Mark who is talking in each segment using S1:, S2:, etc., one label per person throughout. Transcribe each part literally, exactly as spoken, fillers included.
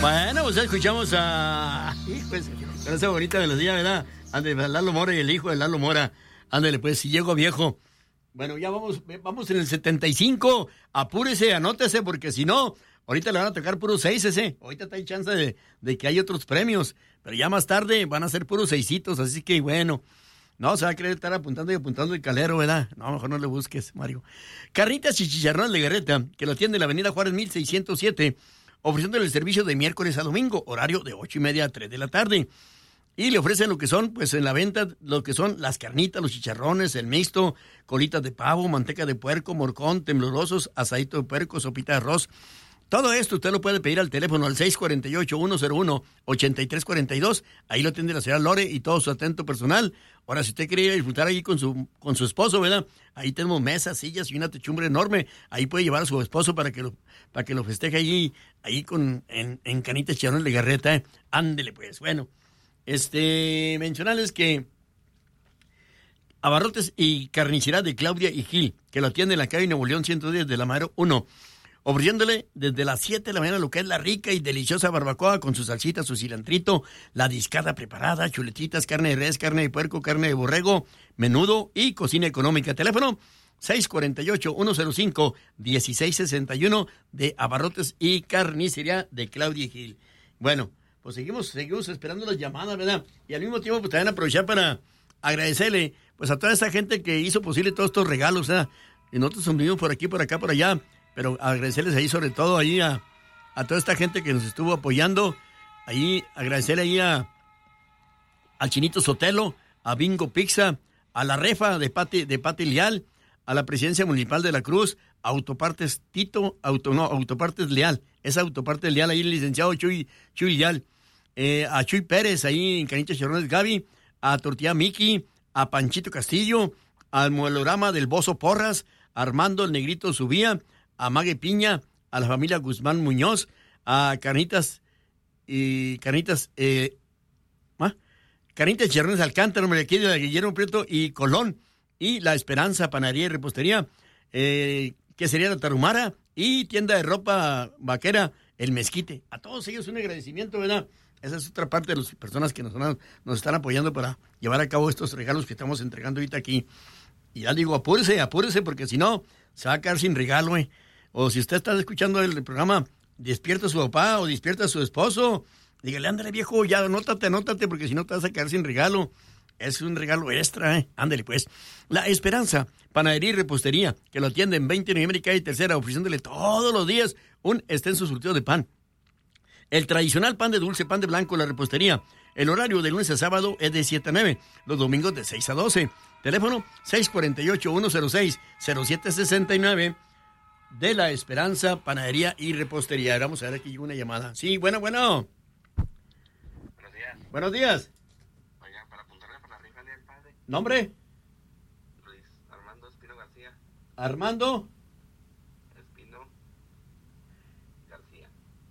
S1: Bueno, pues escuchamos a... Híjole, con esa bonita melodía, ¿verdad? Ándale, Lalo Mora y el hijo de Lalo Mora. Ándale, pues, si llego viejo. Bueno, ya vamos, vamos en el setenta y cinco. Apúrese, anótese, porque si no, ahorita le van a tocar puros seis ese. Ahorita hay chance de, de que hay otros premios. Pero ya más tarde van a ser puros seisitos, así que bueno. No, se va a querer estar apuntando y apuntando el calero, ¿verdad? No, mejor no le busques, Mario. Carnitas y Chicharrón de Garreta, que lo atiende en la avenida Juárez mil seiscientos siete, ofreciéndole el servicio de miércoles a domingo, horario de ocho y media a tres de la tarde. Y le ofrecen lo que son, pues en la venta, lo que son las carnitas, los chicharrones, el mixto, colitas de pavo, manteca de puerco, morcón, temblorosos, asadito de puerco, sopita de arroz. Todo esto usted lo puede pedir al teléfono al seis cuatro ocho, uno cero uno, ocho tres cuatro dos. Ahí lo atiende la señora Lore y todo su atento personal. Ahora, si usted quiere ir a disfrutar ahí con su, con su esposo, ¿verdad? Ahí tenemos mesas, sillas y una techumbre enorme. Ahí puede llevar a su esposo para que lo, para que lo festeje allí, ahí con, en, en Carnitas Chicharrón de Garreta, ¿eh? Ándele, pues. Bueno, este, mencionarles que Abarrotes y Carnicería de Claudia y Gil, que lo atiende en la calle Nuevo León ciento diez de la Madero uno. Ofreciéndole desde las siete de la mañana lo que es la rica y deliciosa barbacoa con su salsita, su cilantrito, la discada preparada, chuletitas, carne de res, carne de puerco, carne de borrego, menudo y cocina económica. Teléfono seis cuatro ocho, uno cero cinco, uno seis seis uno de Abarrotes y Carnicería de Claudia y Gil. Bueno, pues seguimos, seguimos esperando las llamadas, ¿verdad? Y al mismo tiempo pues también aprovechar para agradecerle pues a toda esa gente que hizo posible todos estos regalos, ¿verdad? Y nosotros somos por aquí, por acá, por allá. Pero agradecerles ahí sobre todo ahí a, a toda esta gente que nos estuvo apoyando. Ahí agradecerle ahí a al Chinito Sotelo, a Bingo Pizza, a la Refa de Pati, de Pati Leal, a la Presidencia Municipal de la Cruz, a Autopartes Tito, auto, no, Autopartes Leal, es Autopartes Leal, ahí el licenciado Chuy, Chuy Leal, eh, a Chuy Pérez, ahí en Carnitas Chicharrones Gaby, a Tortilla Miki, a Panchito Castillo, al Modelorama del Bozo Porras, a Armando el Negrito Subía, a Mague Piña, a la familia Guzmán Muñoz, a Carnitas y Carnitas, eh, ¿ah? Carnitas Chicharrones Alcántara, hombre, aquí de Guillermo Prieto y Colón, y La Esperanza, Panadería y Repostería, eh, que sería la Tarumara, y tienda de ropa vaquera, El Mezquite. A todos ellos un agradecimiento, ¿verdad? Esa es otra parte de las personas que nos, nos están apoyando para llevar a cabo estos regalos que estamos entregando ahorita aquí. Y ya digo, apúrese, apúrese, porque si no, se va a quedar sin regalo, ¿eh? O si usted está escuchando el programa, despierta a su papá o despierta a su esposo, dígale, ándale viejo, ya anótate, anótate, porque si no te vas a quedar sin regalo. Es un regalo extra, ¿eh? Ándale pues. La Esperanza, Panadería y Repostería, que lo atiende en veinte de noviembre y calle Tercera, ofreciéndole todos los días un extenso surtido de pan. El tradicional pan de dulce, pan de blanco, la repostería. El horario de lunes a sábado es de siete a nueve, los domingos de seis a doce. Teléfono seis cuatro ocho, uno cero seis, cero siete seis nueve de La Esperanza, Panadería y Repostería. Vamos a ver, aquí llegó una llamada. Sí, bueno, bueno.
S2: Buenos días.
S1: Buenos días.
S2: Oiga, para apuntarle para la rifa del padre.
S1: ¿Nombre?
S2: Luis Armando Espino García.
S1: Armando.
S2: Espino García.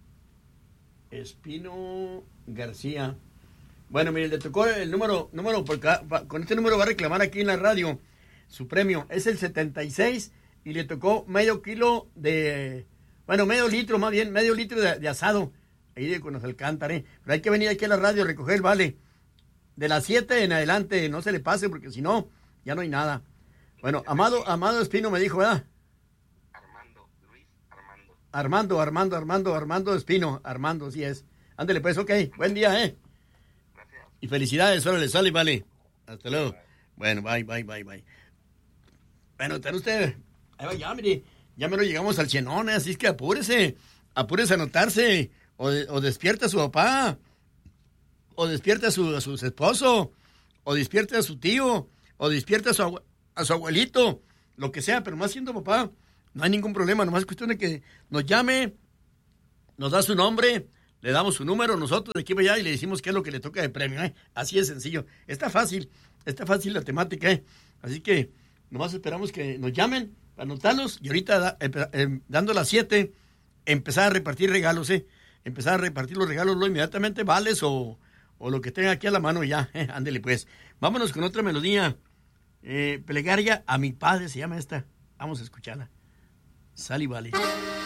S1: Espino García. Bueno, mire, le tocó el número, número porque con este número va a reclamar aquí en la radio su premio. Es el setenta y seis y le tocó medio kilo de, bueno, medio litro más bien, medio litro de, de asado. Ahí de con los Alcántara, ¿eh? Pero hay que venir aquí a la radio a recoger, vale. De las siete en adelante, no se le pase porque si no, ya no hay nada. Bueno, Amado, Amado Espino me dijo, ¿verdad?
S2: Armando, Luis Armando.
S1: Armando, Armando, Armando, Armando Espino. Armando, sí es. Ándale pues, ok. Buen día, ¿eh?
S2: Gracias.
S1: Y felicidades, órale, sale, vale. Hasta luego. Bye. Bueno, bye, bye, bye, bye. Bueno, está usted. Ahí va, ya, mire. Ya me lo llegamos al chenón, así es que apúrese. Apúrese a anotarse. O, o despierta a su papá. O despierta a su, a su esposo. O despierta a su tío. O despierta a su, a su abuelito. Lo que sea, pero más siendo papá, no hay ningún problema. Nomás es cuestión de que nos llame, nos da su nombre, le damos su número nosotros de aquí para allá y le decimos qué es lo que le toca de premio, ¿eh? Así es sencillo. Está fácil, está fácil la temática, ¿eh? Así que nomás esperamos que nos llamen para anotarlos y ahorita da, eh, eh, dando las siete, empezar a repartir regalos, ¿eh? Empezar a repartir los regalos lo inmediatamente, vales o, o lo que tenga aquí a la mano ya, ¿eh? Ándele pues. Vámonos con otra melodía. Eh, plegaria a mi padre se llama esta. Vamos a escucharla. Sal y vale.